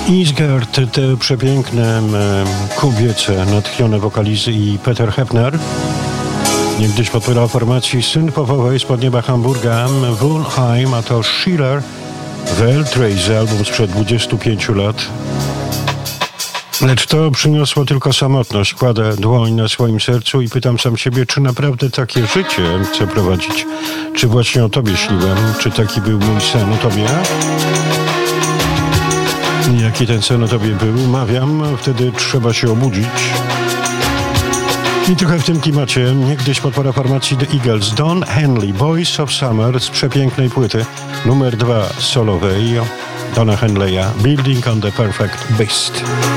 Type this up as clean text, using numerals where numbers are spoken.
Isgard, te przepiękne kobiece, natchnione wokalizy i Peter Hepner. Niegdyś podpierał formacji synth-popowej spod nieba Hamburga Wulheim, a to Schiller, Weltrace, album sprzed 25 lat. Lecz to przyniosło tylko samotność. Kładę dłoń na swoim sercu i pytam sam siebie, czy naprawdę takie życie chcę prowadzić? Czy właśnie o tobie śniłem? Czy taki był mój sen o tobie? Jaki ten sen o tobie był? Mawiam, wtedy trzeba się obudzić. I trochę w tym klimacie niegdyś podpora formacji The Eagles, Don Henley, Boys of Summer z przepięknej płyty numer 2 solowej Dona Henleya, Building on the Perfect Beast.